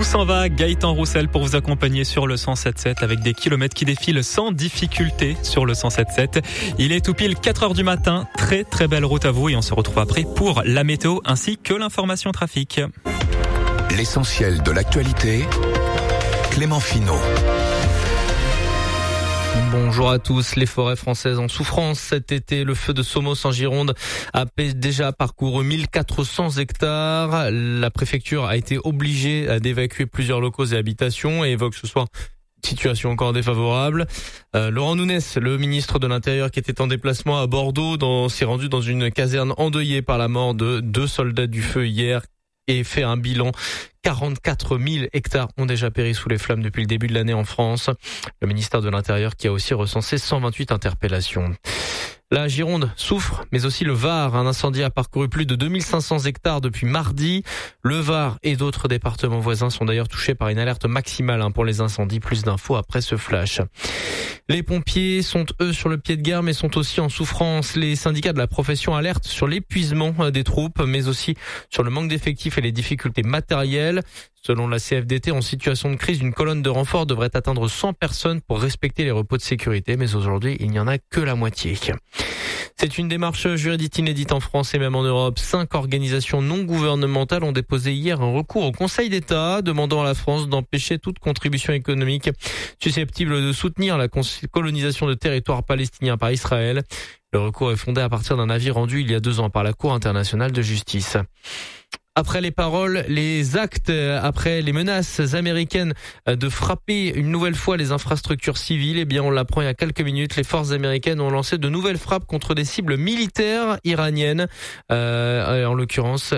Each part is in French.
s'en va Gaëtan Roussel pour vous accompagner sur le 107.7 avec des kilomètres qui défilent sans difficulté sur le 107.7. Il est tout pile 4h du matin. Très très belle route à vous et on se retrouve après pour la météo ainsi que l'information trafic. L'essentiel de l'actualité, Clément Finot. Bonjour à tous. Les forêts françaises en souffrance cet été. Le feu de Somos en Gironde a déjà parcouru 1400 hectares. La préfecture a été obligée d'évacuer plusieurs locaux et habitations et évoque ce soir une situation encore défavorable. Laurent Nunez, le ministre de l'Intérieur qui était en déplacement à Bordeaux, s'est rendu dans une caserne endeuillée par la mort de 2 soldats du feu hier et fait un bilan. 44 000 hectares ont déjà péri sous les flammes depuis le début de l'année en France. Le ministère de l'Intérieur qui a aussi recensé 128 interpellations. La Gironde souffre, mais aussi le Var. Un incendie a parcouru plus de 2500 hectares depuis mardi. Le Var et d'autres départements voisins sont d'ailleurs touchés par une alerte maximale pour les incendies. Plus d'infos après ce flash. Les pompiers sont eux sur le pied de guerre mais sont aussi en souffrance. Les syndicats de la profession alertent sur l'épuisement des troupes mais aussi sur le manque d'effectifs et les difficultés matérielles. Selon la CFDT, en situation de crise, une colonne de renfort devrait atteindre 100 personnes pour respecter les repos de sécurité, mais aujourd'hui, il n'y en a que la moitié. C'est une démarche juridique inédite en France et même en Europe. 5 organisations non gouvernementales ont déposé hier un recours au Conseil d'État demandant à la France d'empêcher toute contribution économique susceptible de soutenir la colonisation de territoires palestiniens par Israël. Le recours est fondé à partir d'un avis rendu il y a 2 ans par la Cour internationale de justice. Après les paroles, les actes, après les menaces américaines de frapper une nouvelle fois les infrastructures civiles, on l'apprend il y a quelques minutes, les forces américaines ont lancé de nouvelles frappes contre des cibles militaires iraniennes. En l'occurrence,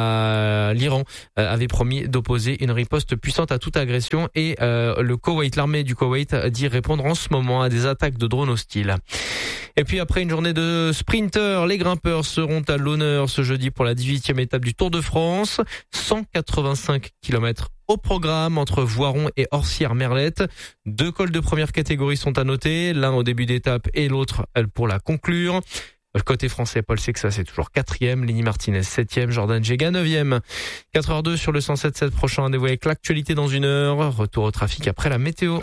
l'Iran avait promis d'opposer une riposte puissante à toute agression et le Koweït, l'armée du Koweït dit répondre en ce moment à des attaques de drones hostiles. Et puis après une journée de sprinters, les grimpeurs seront à l'honneur ce jeudi pour la 18e étape du Tour de France. 185 km au programme entre Voiron et Orsières-Merlette. 2 cols de première catégorie sont à noter, l'un au début d'étape et l'autre pour la conclure. Côté français, Paul Sexas c'est toujours 4e, Lenny Martinez 7e, Jordan Jega 9e. 4h02 sur le 107.7, prochain rendez-vous avec l'actualité dans 1 heure. Retour au trafic après la météo.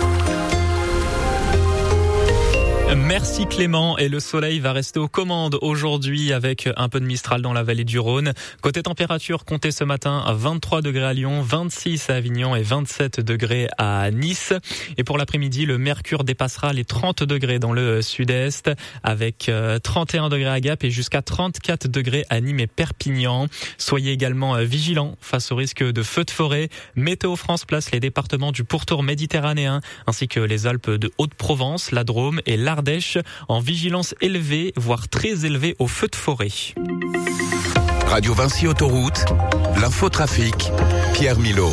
Merci Clément, et le soleil va rester aux commandes aujourd'hui avec un peu de Mistral dans la vallée du Rhône. Côté température, comptez ce matin à 23 degrés à Lyon, 26 à Avignon et 27 degrés à Nice. Et pour l'après-midi, le mercure dépassera les 30 degrés dans le sud-est avec 31 degrés à Gap et jusqu'à 34 degrés à Nîmes et Perpignan. Soyez également vigilants face au risque de feux de forêt. Météo France place les départements du pourtour méditerranéen ainsi que les Alpes de Haute-Provence, la Drôme et l'Ardèche en vigilance élevée, voire très élevée aux feux de forêt. Radio Vinci Autoroute, l'infotrafic, Pierre Milot.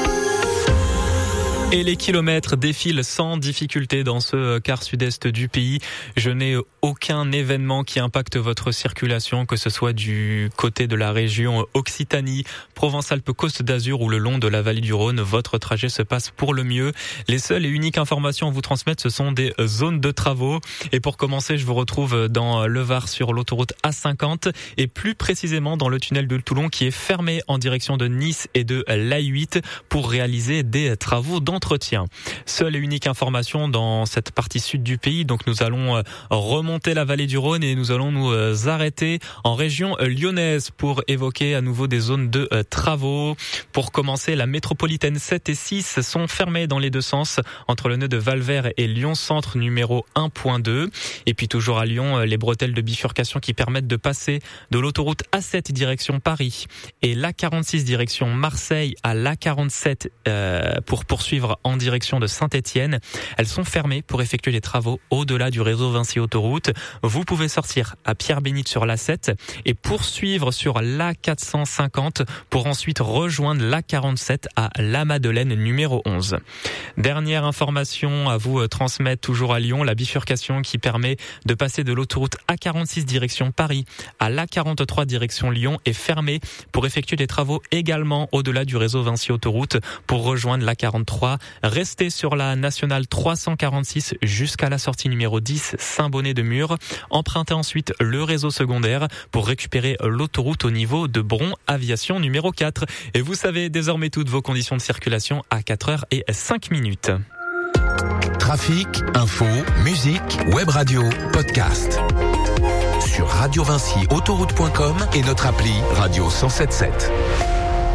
Et les kilomètres défilent sans difficulté dans ce quart sud-est du pays. Je n'ai aucun événement qui impacte votre circulation, que ce soit du côté de la région Occitanie, Provence-Alpes-Côte d'Azur ou le long de la vallée du Rhône. Votre trajet se passe pour le mieux. Les seules et uniques informations à vous transmettre, ce sont des zones de travaux. Et pour commencer, je vous retrouve dans le Var sur l'autoroute A50 et plus précisément dans le tunnel de Toulon qui est fermé en direction de Nice et de l'A8 pour réaliser des travaux d'entretien. Seule et unique information dans cette partie sud du pays. Donc nous allons remonter la vallée du Rhône et nous allons nous arrêter en région lyonnaise pour évoquer à nouveau des zones de travaux. Pour commencer, la métropolitaine 7 et 6 sont fermées dans les deux sens entre le nœud de Valvert et Lyon Centre numéro 1.2. Et puis toujours à Lyon, les bretelles de bifurcation qui permettent de passer de l'autoroute A7 direction Paris et l'A46 direction Marseille à l'A47 pour poursuivre en direction de Saint-Étienne. Elles sont fermées pour effectuer les travaux au-delà du réseau Vinci Autoroute. Vous pouvez sortir à Pierre-Bénite sur l'A7 et poursuivre sur l'A450 pour ensuite rejoindre l'A47 à La Madeleine numéro 11. Dernière information à vous transmettre toujours à Lyon, la bifurcation qui permet de passer de l'autoroute A46 direction Paris à l'A43 direction Lyon est fermée pour effectuer des travaux également au-delà du réseau Vinci Autoroute pour rejoindre l'A43 là. Restez sur la nationale 346 jusqu'à la sortie numéro 10 Saint-Bonnet-de-Mur. Empruntez ensuite le réseau secondaire pour récupérer l'autoroute au niveau de Bron Aviation numéro 4. Et vous savez désormais toutes vos conditions de circulation à 4h05. Trafic, info, musique, web radio, podcast. Sur Radio Vinci Autoroute.com et notre appli Radio 107.7.